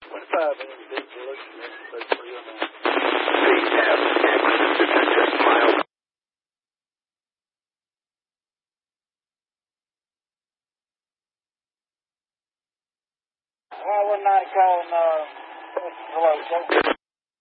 25 inch deep solution, that's pretty on that. Y-190 calling, hello, Joe.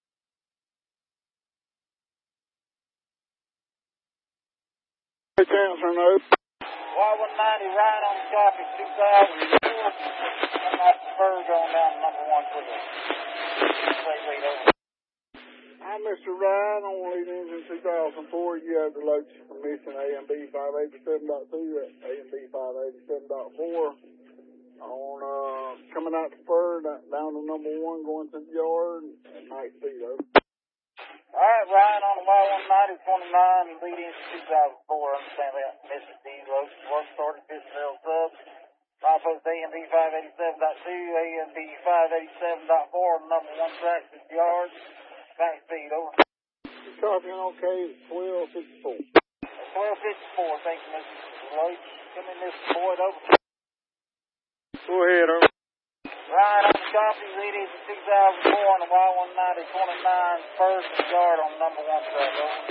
Hey, Chancellor, no. Y-190, Ryan on the copy, 2004. I'm off the bird going down to number 1 for the lead over. I'm Mr. Ryan on lead engine 2004. You have the location permission AMB 587.2 at AMB 587.4. On coming out the spur, down to number 1, going to the yard at night speed over. All right, Ryan on the Y-190, 29, lead engine 2004. Understand that Mississippi load work started, Pittsville sub. Line post AMB 587.2, AMB 587.4, number 1 track to the yard. Back speed over. Copy on OK, 1254. 1254, thank you, Mr. Lloyd. Come in, Mr. Boyd, over. Go ahead, over. Ryan on the copy, lead engine 2004 on the Y-190, 29, first yard on number 1 track, over.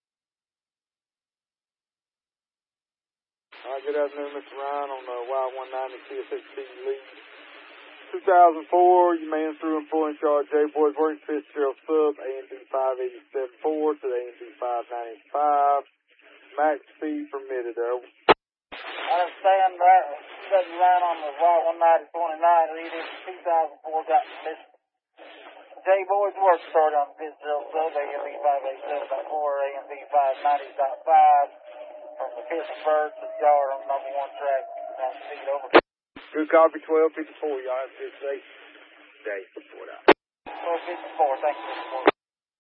All right, good afternoon, Mr. Ryan on the Y-190 CSXT lead. 2004, you man through and full in charge, J Boys working Fitzgerald sub, AMB 587.4 to the AMB 595. Max speed permitted, over. I understand that. Doesn't run on the Y-190 29, lead in 2004, got missed. J Boys work started on Fitzgerald sub, AMB 587.4, AMB 590.5. From the Pittsburgh to the yard on number 1 track, down speed over. Good copy, 1254, y'all have a good day before that. 1254, thank you, Mr. Boyd.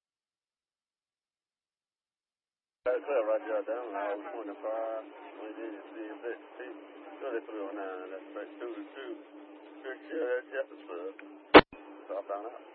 That's it, right there down, I was 25, we didn't see a bit, 3309, that's right, 2 to 2. Good shit, that's Jefferson. Stop down out.